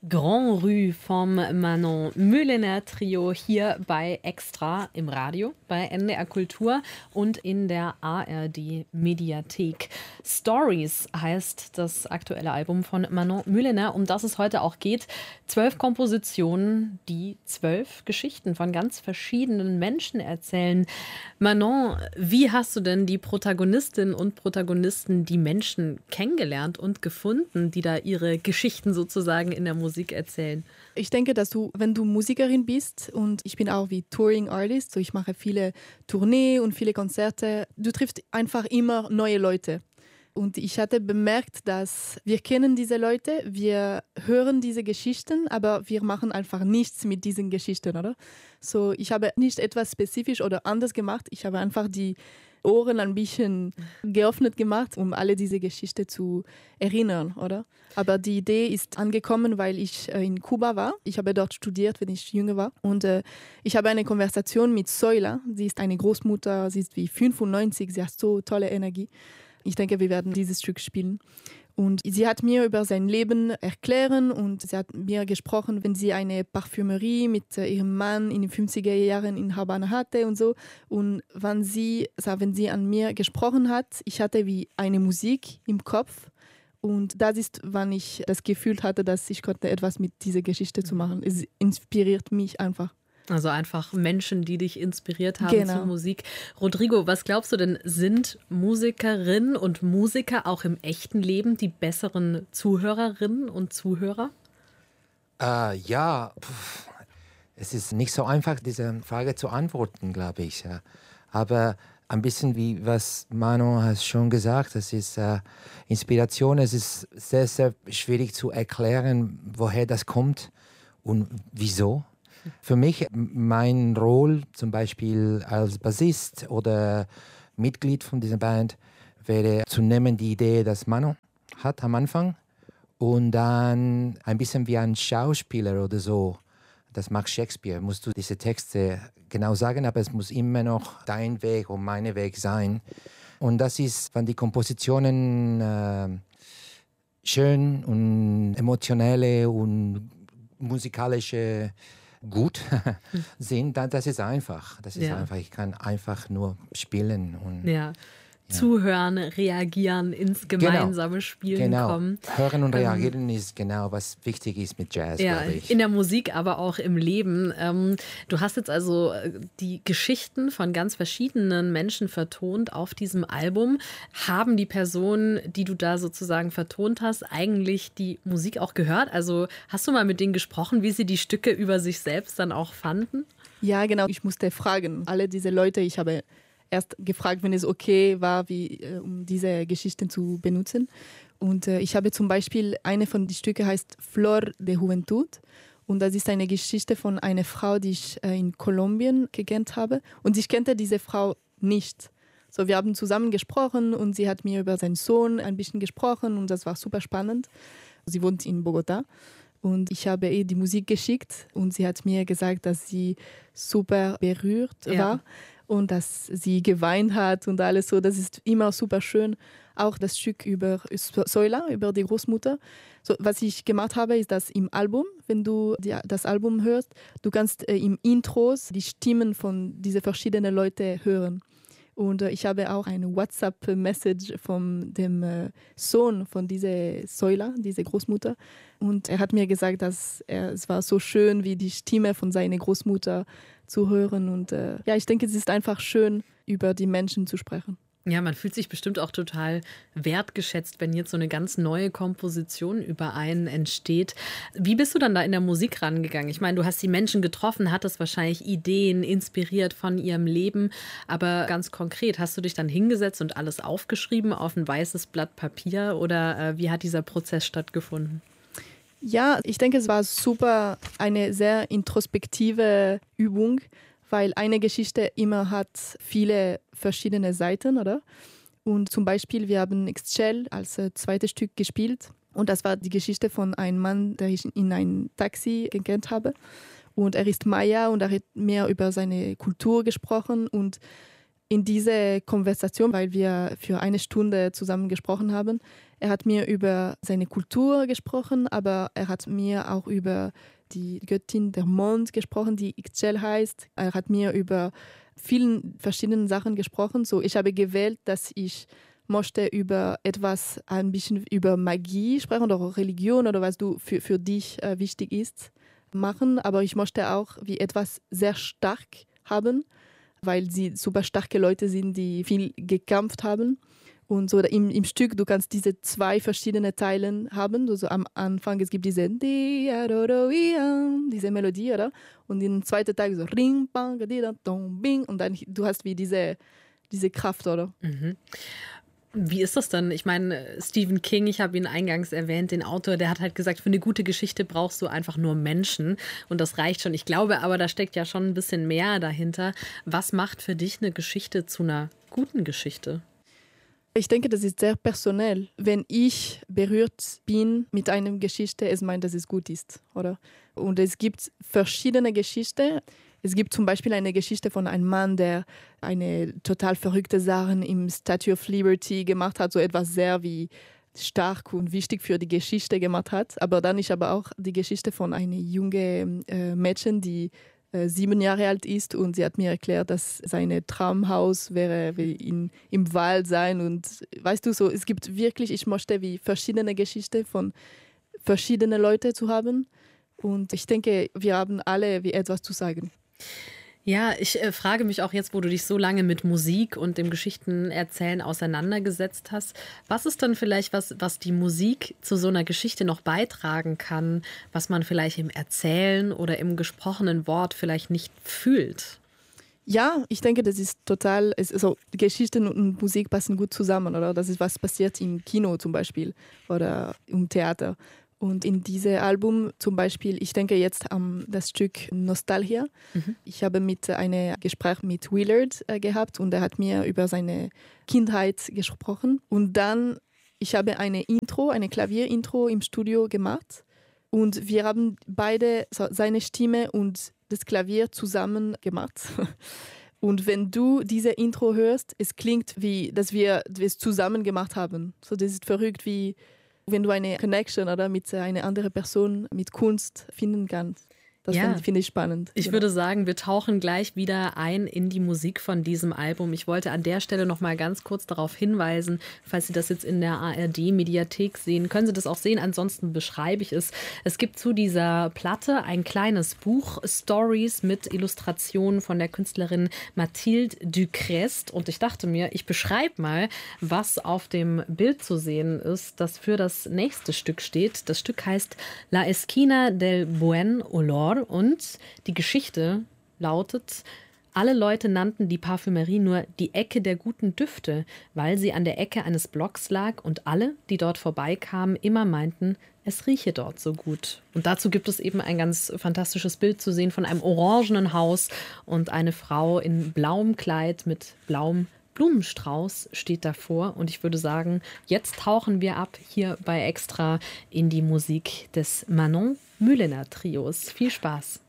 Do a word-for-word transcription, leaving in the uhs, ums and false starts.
Grand Rue vom Manon Mühlener Trio hier bei Extra im Radio, bei N D R Kultur und in der A R D Mediathek. Stories heißt das aktuelle Album von Manon Mühlener, um das es heute auch geht. Zwölf Kompositionen, die zwölf Geschichten von ganz verschiedenen Menschen erzählen. Manon, wie hast du denn die Protagonistinnen und Protagonisten, die Menschen kennengelernt und gefunden, die da ihre Geschichten sozusagen in der Musik erzählen? Ich denke, dass du, wenn du Musikerin bist, und ich bin auch wie Touring Artist, so ich mache viele Tourneen und viele Konzerte, du triffst einfach immer neue Leute. Und ich hatte bemerkt, dass wir kennen diese Leute, wir hören diese Geschichten, aber wir machen einfach nichts mit diesen Geschichten, oder? So, ich habe nicht etwas spezifisch oder anders gemacht, ich habe einfach die Ohren ein bisschen geöffnet gemacht, um alle diese Geschichten zu erinnern, oder? Aber die Idee ist angekommen, weil ich äh, in Kuba war. Ich habe dort studiert, wenn ich jünger war. Und äh, ich habe eine Konversation mit Zoila. Sie ist eine Großmutter, sie ist wie fünfundneunzig, sie hat so tolle Energie. Ich denke, wir werden dieses Stück spielen. Und sie hat mir über sein Leben erklären und sie hat mir gesprochen, wenn sie eine Parfümerie mit ihrem Mann in den fünfziger Jahren in Havanna hatte und so. Und wenn sie, also wenn sie an mir gesprochen hat, ich hatte wie eine Musik im Kopf. Und das ist, wann ich das Gefühl hatte, dass ich konnte etwas mit dieser Geschichte zu machen. Es inspiriert mich einfach. Also einfach Menschen, die dich inspiriert haben Genau. zur Musik. Rodrigo, was glaubst du denn, sind Musikerinnen und Musiker auch im echten Leben die besseren Zuhörerinnen und Zuhörer? Äh, ja, pff, es ist nicht so einfach, diese Frage zu antworten, glaube ich. Ja. Aber ein bisschen wie was Manon hat schon gesagt, das ist äh, Inspiration. Es ist sehr, sehr schwierig zu erklären, woher das kommt und wieso. Für mich, mein Roll zum Beispiel als Bassist oder Mitglied von dieser Band wäre zu nehmen die Idee, dass Manon hat am Anfang und dann ein bisschen wie ein Schauspieler oder so, das macht Shakespeare, musst du diese Texte genau sagen, aber es muss immer noch dein Weg und mein Weg sein. Und das ist, wenn die Kompositionen äh, schön und emotionelle und musikalische gut sind, dann das ist einfach. Das ist Ja. einfach. Ich kann einfach nur spielen und Ja. Zuhören, reagieren, ins gemeinsame genau. Spielen genau. kommen. Hören und reagieren ähm, ist genau, was wichtig ist mit Jazz, ja, glaube ich. in der Musik, aber auch im Leben. Ähm, du hast jetzt also die Geschichten von ganz verschiedenen Menschen vertont auf diesem Album. Haben die Personen, die du da sozusagen vertont hast, eigentlich die Musik auch gehört? Also hast du mal mit denen gesprochen, wie sie die Stücke über sich selbst dann auch fanden? Ja, genau. Ich musste fragen, alle diese Leute, ich habe erst gefragt, wenn es okay war, wie, äh, um diese Geschichten zu benutzen. Und äh, ich habe zum Beispiel, eine von den Stücken heißt Flor de Juventud. Und das ist eine Geschichte von einer Frau, die ich äh, in Kolumbien gekannt habe. Und ich kannte diese Frau nicht. So, wir haben zusammen gesprochen und sie hat mir über seinen Sohn ein bisschen gesprochen und das war super spannend. Sie wohnt in Bogotá. Und ich habe ihr die Musik geschickt und sie hat mir gesagt, dass sie super berührt Ja. war und dass sie geweint hat und alles so. Das ist immer super schön. Auch das Stück über Zoila, über die Großmutter. So, was ich gemacht habe, ist, dass im Album, wenn du die, das Album hörst, du kannst äh, im Intros die Stimmen von diesen verschiedenen Leuten hören. Und äh, ich habe auch eine WhatsApp-Message von dem äh, Sohn von dieser Zoila, dieser Großmutter. Und er hat mir gesagt, dass er, es war so schön, wie die Stimme von seiner Großmutter zu hören. Und äh, ja, ich denke, es ist einfach schön, über die Menschen zu sprechen. Ja, man fühlt sich bestimmt auch total wertgeschätzt, wenn jetzt so eine ganz neue Komposition über einen entsteht. Wie bist du dann da in der Musik rangegangen? Ich meine, du hast die Menschen getroffen, hattest wahrscheinlich Ideen inspiriert von ihrem Leben, aber ganz konkret, hast du dich dann hingesetzt und alles aufgeschrieben auf ein weißes Blatt Papier oder äh, wie hat dieser Prozess stattgefunden? Ja, ich denke, es war super eine sehr introspektive Übung, weil eine Geschichte immer hat viele verschiedene Seiten, oder? Und zum Beispiel, wir haben Excel als äh, zweites Stück gespielt und das war die Geschichte von einem Mann, der ich in einem Taxi gekannt habe. Und er ist Maya und er hat mehr über seine Kultur gesprochen und in dieser Konversation, weil wir für eine Stunde zusammen gesprochen haben, Er hat mir über seine Kultur gesprochen, aber er hat mir auch über die Göttin der Mond gesprochen, die Ixchel heißt. Er hat mir über vielen verschiedene Sachen gesprochen. So, ich habe gewählt, dass ich möchte über etwas ein bisschen über Magie sprechen oder Religion oder was du für, für dich äh, wichtig ist, machen. Aber ich möchte auch wie etwas sehr stark haben, weil sie super starke Leute sind, die viel gekämpft haben. Und so im, im Stück, du kannst diese zwei verschiedene Teile haben. Also am Anfang, es gibt diese diese Melodie, oder? Und im zweiten Teil so ring, bang, bing. Und dann du hast wie diese, diese Kraft, oder? Mhm. Wie ist das denn? Ich meine, Stephen King, ich habe ihn eingangs erwähnt, den Autor, der hat halt gesagt, für eine gute Geschichte brauchst du einfach nur Menschen und das reicht schon. Ich glaube aber, da steckt ja schon ein bisschen mehr dahinter. Was macht für dich eine Geschichte zu einer guten Geschichte? Ich denke, das ist sehr personell. Wenn ich berührt bin mit einer Geschichte, es meint, dass es gut ist, oder? Und es gibt verschiedene Geschichten. Es gibt zum Beispiel eine Geschichte von einem Mann, der eine total verrückte Sache im Statue of Liberty gemacht hat, so etwas sehr wie stark und wichtig für die Geschichte gemacht hat. Aber dann ist aber auch die Geschichte von einem jungen äh, Mädchen, die äh, sieben Jahre alt ist und sie hat mir erklärt, dass sein Traumhaus wäre wie in, im Wald sein und weißt du so, es gibt wirklich, ich möchte wie verschiedene Geschichten von verschiedenen Leuten zu haben und ich denke, wir haben alle wie etwas zu sagen. Ja, ich äh, frage mich auch jetzt, wo du dich so lange mit Musik und dem Geschichtenerzählen auseinandergesetzt hast, was ist dann vielleicht was, was die Musik zu so einer Geschichte noch beitragen kann, was man vielleicht im Erzählen oder im gesprochenen Wort vielleicht nicht fühlt? Ja, ich denke, das ist total, also Geschichten und Musik passen gut zusammen, oder? Das ist, was passiert im Kino zum Beispiel oder im Theater. Und in diesem Album zum Beispiel, ich denke jetzt an das Stück Nostalgia. Mhm. Ich habe mit einem Gespräch mit Willard äh, gehabt und er hat mir über seine Kindheit gesprochen. Und dann, ich habe eine Intro, eine Klavierintro im Studio gemacht. Und wir haben beide so, seine Stimme und das Klavier zusammen gemacht. Und wenn du diese Intro hörst, es klingt wie, dass wir es zusammen gemacht haben. So, das ist verrückt, wie wenn du eine Connection oder mit einer anderen Person mit Kunst finden kannst. Das ja. finde find ich spannend. Ich genau. würde sagen, wir tauchen gleich wieder ein in die Musik von diesem Album. Ich wollte an der Stelle noch mal ganz kurz darauf hinweisen, falls Sie das jetzt in der A R D-Mediathek sehen, können Sie das auch sehen, ansonsten beschreibe ich es. Es gibt zu dieser Platte ein kleines Buch, Stories mit Illustrationen von der Künstlerin Mathilde Ducrest. Und ich dachte mir, ich beschreibe mal, was auf dem Bild zu sehen ist, das für das nächste Stück steht. Das Stück heißt La Esquina del Buen Olor. Und die Geschichte lautet, alle Leute nannten die Parfümerie nur die Ecke der guten Düfte, weil sie an der Ecke eines Blocks lag und alle, die dort vorbeikamen, immer meinten, es rieche dort so gut. Und dazu gibt es eben ein ganz fantastisches Bild zu sehen von einem orangenen Haus und eine Frau in blauem Kleid mit blauem Blumenstrauß steht davor und ich würde sagen, jetzt tauchen wir ab hier bei Extra in die Musik des Manon Mühlener Trios. Viel Spaß!